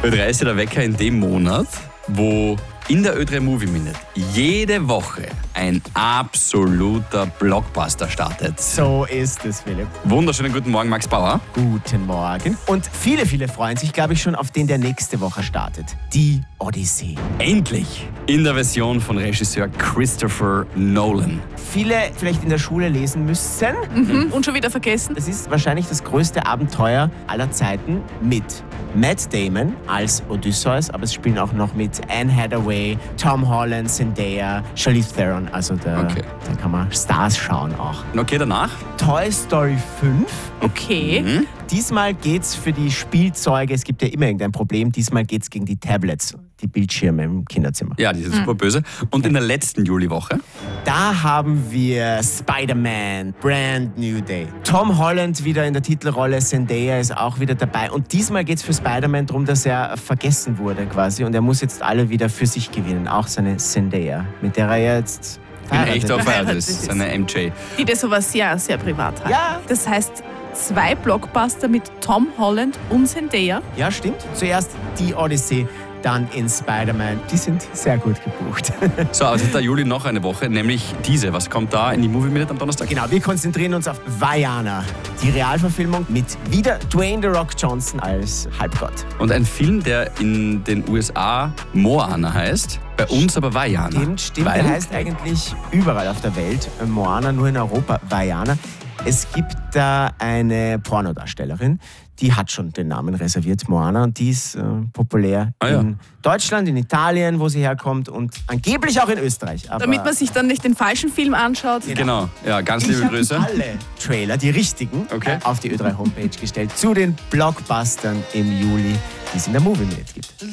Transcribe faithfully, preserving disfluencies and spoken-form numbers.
Ö drei ist ja der Wecker in dem Monat, wo in der Ö drei Movie Minute jede Woche ein absoluter Blockbuster startet. So ist es, Philipp. Wunderschönen guten Morgen, Max Bauer. Guten Morgen. Und viele, viele freuen sich, glaube ich, schon auf den, der nächste Woche startet. Die Odyssee. Endlich in der Version von Regisseur Christopher Nolan. Viele vielleicht in der Schule lesen müssen. Mhm. Und schon wieder vergessen. Es ist wahrscheinlich das größte Abenteuer aller Zeiten mit Matt Damon als Odysseus, aber es spielen auch noch mit Anne Hathaway, Tom Holland, Zendaya, Charlize Theron. Also da, Okay. da kann man Stars schauen auch. Okay, danach? Toy Story fünf. Okay. Mhm. Diesmal geht's für die Spielzeuge, es gibt ja immer irgendein Problem, diesmal geht's gegen die Tablets, die Bildschirme im Kinderzimmer. Ja, die sind super böse. Und in der letzten Juliwoche? Da haben wir Spider-Man, Brand New Day. Tom Holland wieder in der Titelrolle, Zendaya ist auch wieder dabei. Und diesmal geht es für Spider-Man darum, dass er vergessen wurde quasi. Und er muss jetzt alle wieder für sich gewinnen, auch seine Zendaya, mit der er jetzt In verheiratet echt auch ist. verheiratet ist. Seine M J. Die das aber sehr, sehr privat hat. Ja. Das heißt, zwei Blockbuster mit Tom Holland und Zendaya. Ja, stimmt. Zuerst die Odyssee, dann in Spider-Man. Die sind sehr gut gebucht. So, also ist der Juli noch eine Woche, nämlich diese. Was kommt da in die Movie Minute am Donnerstag? Genau, wir konzentrieren uns auf Vaiana, die Realverfilmung mit wieder Dwayne The Rock Johnson als Halbgott. Und ein Film, der in den U S A Moana heißt, bei uns aber Vaiana. Stimmt, stimmt. Weil? Der heißt eigentlich überall auf der Welt Moana, nur in Europa Vaiana. Es gibt da eine Pornodarstellerin, die hat schon den Namen reserviert, Moana, und die ist äh, populär Ah, ja. in Deutschland, in Italien, wo sie herkommt, und angeblich auch in Österreich. Aber Damit man sich dann nicht den falschen Film anschaut. Genau, ja, ganz ich liebe hab Grüße. alle Trailer, die richtigen, Okay. auf die Ö drei Homepage gestellt zu den Blockbustern im Juli, die es in der Movie Minute gibt.